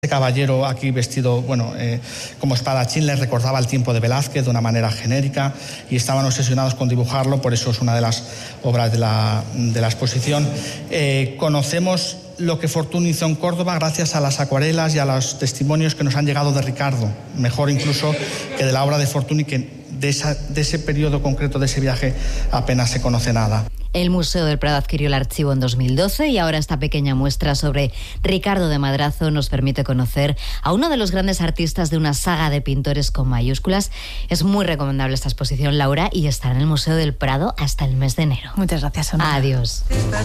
Este caballero aquí vestido, como espadachín les recordaba el tiempo de Velázquez de una manera genérica y estaban obsesionados con dibujarlo, por eso es una de las obras de la exposición. Conocemos lo que Fortuny hizo en Córdoba gracias a las acuarelas y a los testimonios que nos han llegado de Ricardo, mejor incluso que de la obra de Fortuny, que de ese periodo concreto, de ese viaje, apenas se conoce nada. El Museo del Prado adquirió el archivo en 2012 y ahora esta pequeña muestra sobre Ricardo de Madrazo nos permite conocer a uno de los grandes artistas de una saga de pintores con mayúsculas. Es muy recomendable esta exposición, Laura, y estará en el Museo del Prado hasta el mes de enero. Muchas gracias, Sonia. Adiós.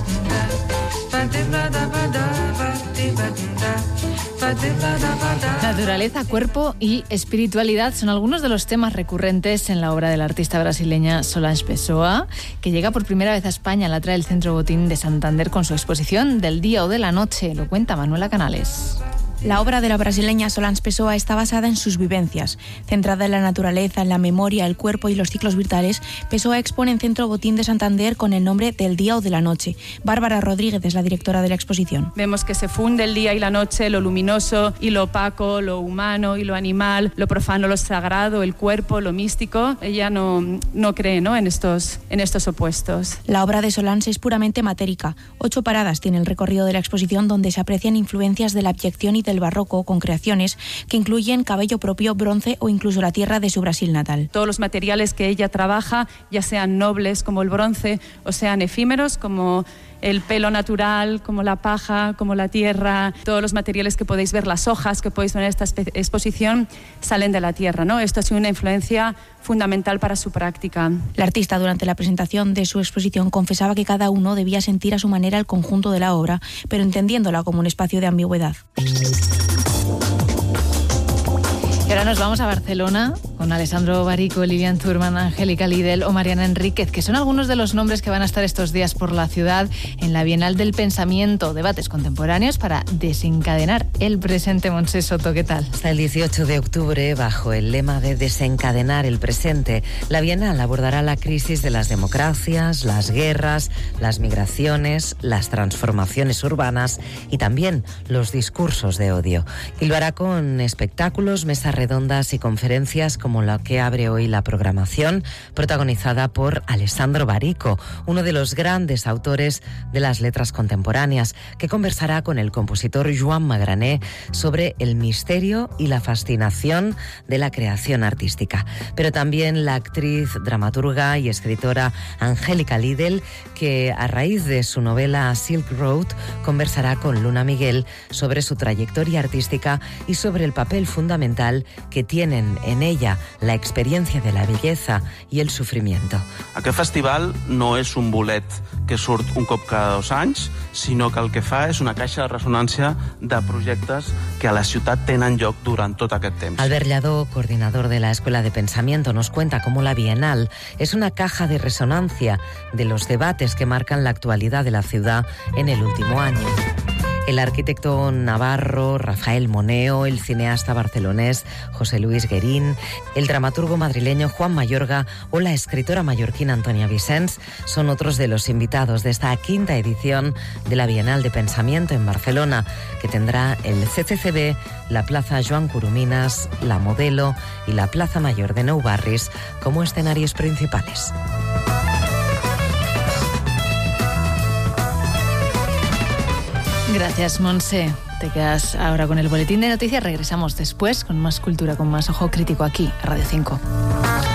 Naturaleza, cuerpo y espiritualidad son algunos de los temas recurrentes en la obra de la artista brasileña Solange Pessoa, que llega por primera vez a España. La trae el Centro Botín de Santander con su exposición Del día o de la noche. Lo cuenta Manuela Canales. La obra de la brasileña Solange Pessoa está basada en sus vivencias. Centrada en la naturaleza, en la memoria, el cuerpo y los ciclos vitales, Pessoa expone en Centro Botín de Santander con el nombre Del día o de la noche. Bárbara Rodríguez es la directora de la exposición. Vemos que se funde el día y la noche, lo luminoso y lo opaco, lo humano y lo animal, lo profano, lo sagrado, el cuerpo, lo místico. Ella no cree, en estos opuestos. La obra de Solange es puramente matérica. 8 paradas tiene el recorrido de la exposición, donde se aprecian influencias de la abyección y del barroco, con creaciones que incluyen cabello propio, bronce o incluso la tierra de su Brasil natal. Todos los materiales que ella trabaja, ya sean nobles como el bronce o sean efímeros como el pelo natural, como la paja, como la tierra, todos los materiales que podéis ver, las hojas que podéis ver en esta exposición, salen de la tierra, Esto ha sido una influencia fundamental para su práctica. La artista, durante la presentación de su exposición, confesaba que cada uno debía sentir a su manera el conjunto de la obra, pero entendiéndola como un espacio de ambigüedad. Y ahora nos vamos a Barcelona con Alessandro Barico, Lilian Thurman, Angélica Lidl o Mariana Enríquez, que son algunos de los nombres que van a estar estos días por la ciudad en la Bienal del Pensamiento, debates contemporáneos para desencadenar el presente. Montse Soto, ¿qué tal? Hasta el 18 de octubre, bajo el lema de desencadenar el presente, la Bienal abordará la crisis de las democracias, las guerras, las migraciones, las transformaciones urbanas y también los discursos de odio. Y lo hará con espectáculos, mesas redondas y conferencias como la que abre hoy la programación, protagonizada por Alessandro Barico, uno de los grandes autores de las letras contemporáneas, que conversará con el compositor Joan Magrané sobre el misterio y la fascinación de la creación artística. Pero también la actriz, dramaturga y escritora Angélica Lidl, que a raíz de su novela Silk Road conversará con Luna Miguel sobre su trayectoria artística y sobre el papel fundamental que tienen en ella la experiencia de la belleza y el sufrimiento. Aquest festival no és un bolet que surt un cop cada 2 anys, sinó que el que fa és una caixa de ressonància de projectes que a la ciutat tenen lloc durant tot aquest temps. Albert Lladó, coordinador de la Escuela de Pensamiento, nos cuenta cómo la Bienal es una caja de resonancia de los debates que marcan la actualidad de la ciudad en el último año. El arquitecto navarro Rafael Moneo, el cineasta barcelonés José Luis Guerín, el dramaturgo madrileño Juan Mayorga o la escritora mallorquina Antonia Vicens son otros de los invitados de esta 5ª edición de la Bienal de Pensamiento en Barcelona, que tendrá el CCCB, la Plaza Joan Curuminas, la Modelo y la Plaza Mayor de Nou Barris como escenarios principales. Gracias, Montse. Te quedas ahora con el boletín de noticias. Regresamos después con más cultura, con más ojo crítico aquí, a Radio 5.